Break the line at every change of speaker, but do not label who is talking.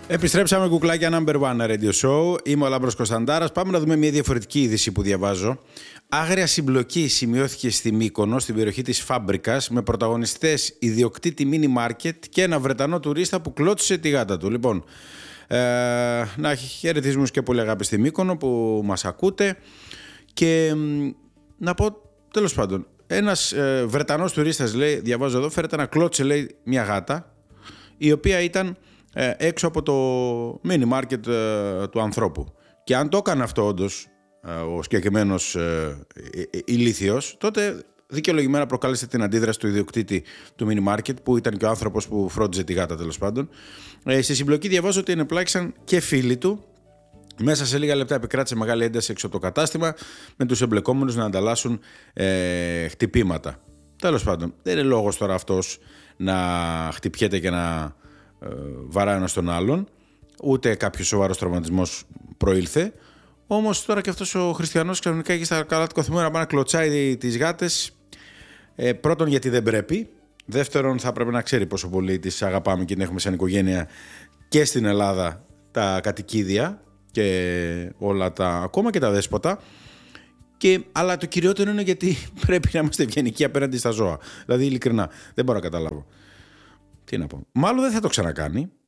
Επιστρέψαμε κουκλάκια number one radio show. Είμαι ο Λάμπρος Κωνσταντάρας. Πάμε να δούμε μια διαφορετική είδηση που διαβάζω. Άγρια συμπλοκή σημειώθηκε στη Μύκονο, στην περιοχή της Φάμπρικας, με πρωταγωνιστές ιδιοκτήτη μίνι μάρκετ και ένα Βρετανό τουρίστα που κλώτσισε τη γάτα του. Λοιπόν, να έχει χαιρετισμούς και πολύ αγάπη στη Μύκονο που μας ακούτε. Και να πω, τέλος πάντων, ένας Βρετανός τουρίστας, λέει, διαβάζω εδώ, φέρεται να κλώτσε, λέει, μια γάτα, η οποία ήταν έξω από το mini market του ανθρώπου. Και αν το έκανε αυτό όντως ο συγκεκριμένος ηλίθιος, τότε δικαιολογημένα προκάλεσε την αντίδραση του ιδιοκτήτη του mini market, που ήταν και ο άνθρωπος που φρόντιζε τη γάτα, τέλος πάντων. Στη συμπλοκή διαβάζω ότι ενεπλάκησαν και φίλοι του. Μέσα σε λίγα λεπτά επικράτησε μεγάλη ένταση έξω από το κατάστημα, με τους εμπλεκόμενους να ανταλλάσσουν χτυπήματα. Τέλος πάντων, δεν είναι λόγος τώρα αυτός να χτυπιέται και να βαράει ένας τον άλλον, ούτε κάποιος σοβαρός τραυματισμός προήλθε. Όμως τώρα και αυτός ο χριστιανός ξαφνικά έχει στα καλά του καθημερινά να πάει να κλωτσάει τις γάτες. Πρώτον, γιατί δεν πρέπει. Δεύτερον, θα πρέπει να ξέρει πόσο πολύ τις αγαπάμε και την έχουμε σαν οικογένεια και στην Ελλάδα τα κατοικίδια και όλα τα, ακόμα και τα δέσποτα. Αλλά το κυριότερο είναι γιατί πρέπει να είμαστε ευγενικοί απέναντι στα ζώα. Δηλαδή, ειλικρινά, δεν μπορώ να καταλάβω. Τι να πω. Μάλλον δεν θα το ξανακάνει.